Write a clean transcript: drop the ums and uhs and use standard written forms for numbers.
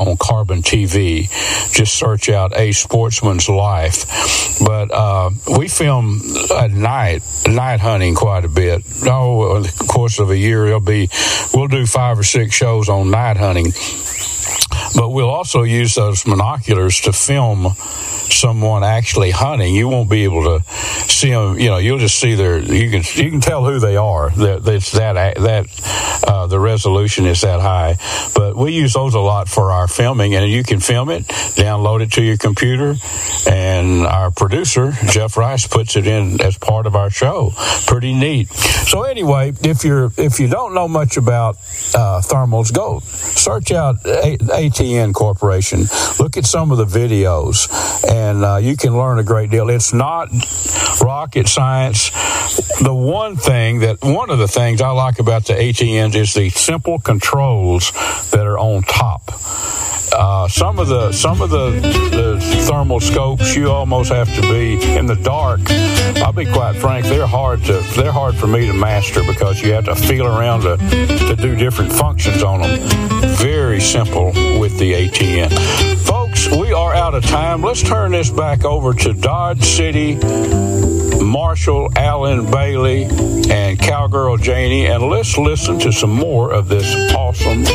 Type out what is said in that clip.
on Carbon TV. Just search out A Sportsman's Life. But we film at night hunting quite a bit. Over the course of a year, we'll do 5 or 6 shows on night hunting. But we'll also use those binoculars to film someone actually hunting. You won't be able to see them. You'll just see you can tell who they are. The resolution is that high. But we use those a lot for our filming, and you can film it, download it to your computer, and our producer Jeff Rice puts it in as part of our show. Pretty neat. So anyway, if you don't know much about thermals, go search out ATN Corporation. Look at some of the videos, and you can learn a great deal. It's not rocket science. One of the things I like about the ATNs is the simple controls that are on top. Some of the thermal scopes, you almost have to be in the dark. I'll be quite frank, they're hard for me to master because you have to feel around to do different functions on them. Very simple with the ATN. Folks, we are out of time. Let's turn this back over to Dodge City Marshal Alan Bailey and Cowgirl Janie, and let's listen to some more of this awesome